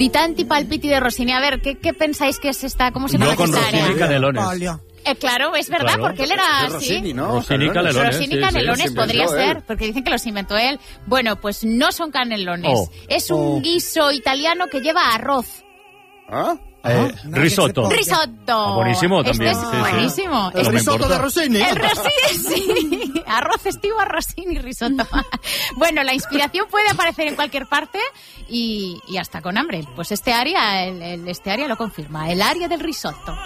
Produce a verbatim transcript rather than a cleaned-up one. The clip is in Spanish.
Di tanti palpiti de Rossini. A ver, ¿qué, qué pensáis que es esta? ¿Cómo se llama Yo con esta Rossini área? Canelones. Eh, claro, es verdad, Claro. porque él era Es así. Rossini, ¿no? Rossini Canelones. Rossini sí, sí. Canelones sí, podría inventó ser, él. porque dicen que los inventó él. Bueno, pues no son canelones. Oh. Es un Oh. guiso italiano que lleva arroz. ¿Ah? Eh, risotto. Risotto. Ah, buenísimo también, Este es sí, sí. buenísimo. El No me risotto importa. de Rossini. El Rossini, sí. Arroz estivo, Rossini, risotto. Bueno, la inspiración puede aparecer en cualquier parte y, y hasta con hambre. Pues este área, el, el- este área lo confirma. El área del risotto.